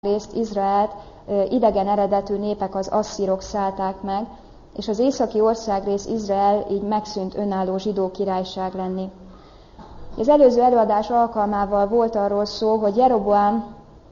részt Izraelt idegen eredetű népek, az asszírok szállták meg, és az északi országrész Izrael így megszűnt önálló zsidó királyság lenni. Az előző előadás alkalmával volt arról szó, hogy Jeroboám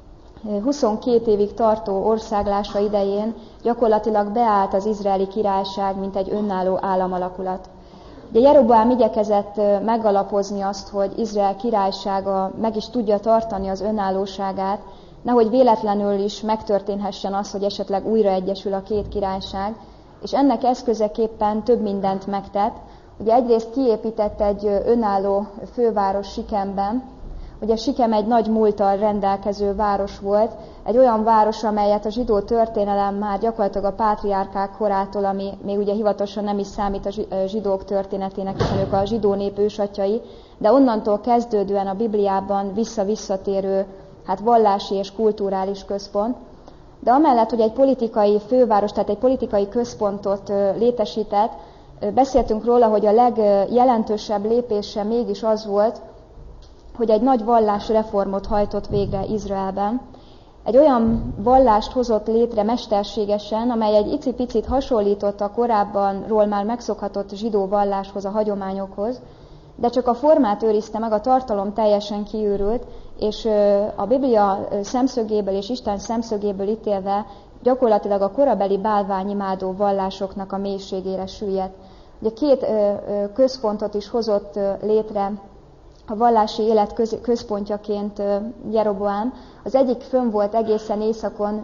22 évig tartó országlása idején gyakorlatilag beállt az izraeli királyság, mint egy önálló államalakulat. Ugye Jeroboám igyekezett megalapozni azt, hogy Izrael királysága meg is tudja tartani az önállóságát, nehogy véletlenül is megtörténhessen az, hogy esetleg újra egyesül a két királyság, és ennek eszközeképpen több mindent megtett. Ugye egyrészt kiépített egy önálló főváros Sikemben. Ugye Sikem egy nagy múlttal rendelkező város volt, egy olyan város, amelyet a zsidó történelem már gyakorlatilag a pátriárkák korától, ami még ugye hivatalosan nem is számít a zsidók történetének, hiszen ők a zsidó nép ősatjai, de onnantól kezdődően a Bibliában visszatérő vallási és kulturális központ. De amellett, hogy egy politikai főváros, tehát egy politikai központot létesített, beszéltünk róla, hogy a legjelentősebb lépése mégis az volt, hogy egy nagy vallásreformot hajtott végre Izraelben. Egy olyan vallást hozott létre mesterségesen, amely egy icipicit hasonlított a korábbanról már megszokhatott zsidó valláshoz, a hagyományokhoz, de csak a formát őrizte meg, a tartalom teljesen kiürült, és a Biblia szemszögéből és Isten szemszögéből ítélve gyakorlatilag a korabeli bálványimádó vallásoknak a mélységére süllyedt. Ugye két központot is hozott létre a vallási élet központjaként Jeroboám. Az egyik fönn volt egészen északon,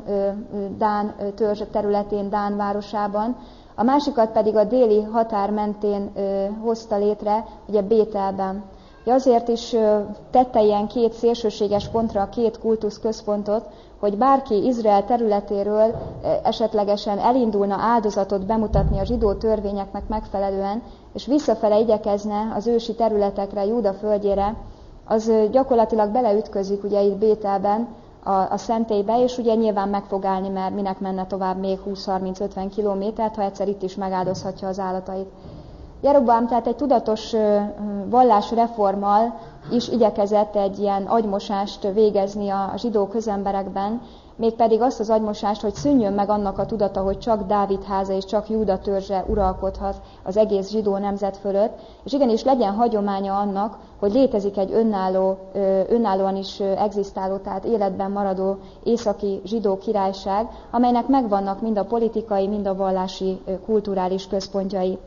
Dán törzs területén, Dán városában, a másikat pedig a déli határ mentén hozta létre, ugye Bételben. Azért is tette ilyen két szélsőséges pontra a két kultuszközpontot, hogy bárki Izrael területéről esetlegesen elindulna áldozatot bemutatni a zsidó törvényeknek megfelelően, és visszafele igyekezne az ősi területekre, Júda földjére, az gyakorlatilag beleütközik ugye itt Bételben a szentélybe, és ugye nyilván meg fog állni, mert minek menne tovább még 20-30-50 kilométert, ha egyszer itt is megáldozhatja az állatait. Jeroboám tehát egy tudatos vallásreformmal is igyekezett egy ilyen agymosást végezni a zsidó közemberekben, mégpedig azt az agymosást, hogy szűnjön meg annak a tudata, hogy csak Dávid háza és csak Júda törzse uralkodhat az egész zsidó nemzet fölött, és igenis legyen hagyománya annak, hogy létezik egy önállóan is egzisztáló, tehát életben maradó északi zsidó királyság, amelynek megvannak mind a politikai, mind a vallási, kulturális központjai.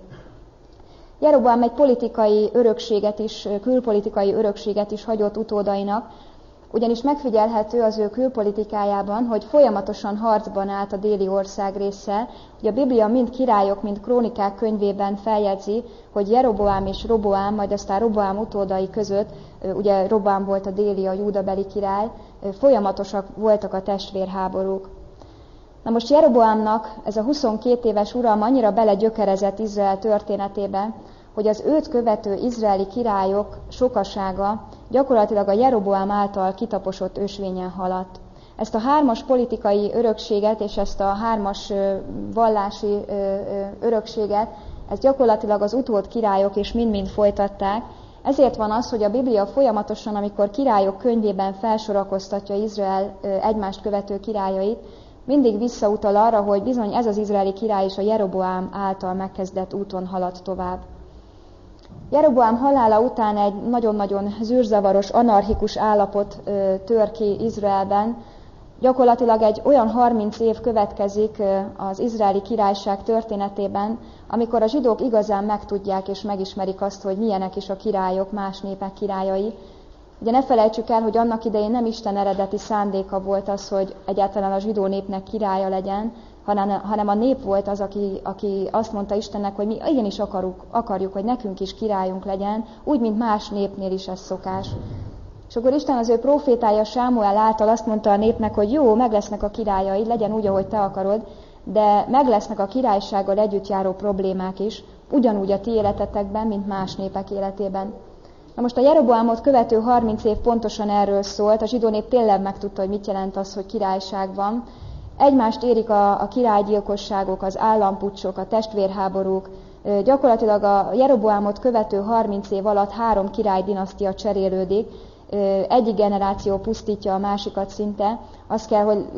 Jeroboám egy politikai örökséget is, külpolitikai örökséget is hagyott utódainak, ugyanis megfigyelhető az ő külpolitikájában, hogy folyamatosan harcban állt a déli ország résszel. Ugye a Biblia mind királyok, mind krónikák könyvében feljegyzi, hogy Jeroboám és Roboám, majd aztán Roboám utódai között, ugye Roboám volt a déli, a júdabeli király, folyamatosak voltak a testvérháborúk. Na most Jeroboámnak ez a 22 éves uralma annyira belegyökerezett Izrael történetébe, hogy az őt követő izraeli királyok sokasága gyakorlatilag a Jeroboám által kitaposott ösvényen haladt. Ezt a hármas politikai örökséget és ezt a hármas vallási örökséget, ezt gyakorlatilag az utód királyok is mind-mind folytatták. Ezért van az, hogy a Biblia folyamatosan, amikor királyok könyvében felsorakoztatja Izrael egymást követő királyait, mindig visszautal arra, hogy bizony ez az izraeli király is a Jeroboám által megkezdett úton haladt tovább. Jeroboám halála után egy nagyon-nagyon zűrzavaros, anarchikus állapot tör ki Izraelben. Gyakorlatilag egy olyan 30 év következik az izraeli királyság történetében, amikor a zsidók igazán megtudják és megismerik azt, hogy milyenek is a királyok, más népek királyai. Ugye ne felejtsük el, hogy annak idején nem Isten eredeti szándéka volt az, hogy egyáltalán a zsidó népnek királya legyen, hanem a nép volt az, aki azt mondta Istennek, hogy mi igenis akarjuk, hogy nekünk is királyunk legyen, úgy, mint más népnél is ez szokás. És akkor Isten az ő prófétája Sámuel által azt mondta a népnek, hogy jó, meg lesznek a királyai, legyen úgy, ahogy te akarod, de meg lesznek a királysággal együtt járó problémák is, ugyanúgy a ti életetekben, mint más népek életében. Na most a Jeroboámot követő 30 év pontosan erről szólt, a zsidó nép tényleg megtudta, hogy mit jelent az, hogy királyság van. Egymást érik a királygyilkosságok, az állampuccsok, a testvérháborúk. Gyakorlatilag a Jeroboámot követő 30 év alatt 3 királydinasztia cserélődik, egyik generáció pusztítja a másikat szinte, azt kell, hogy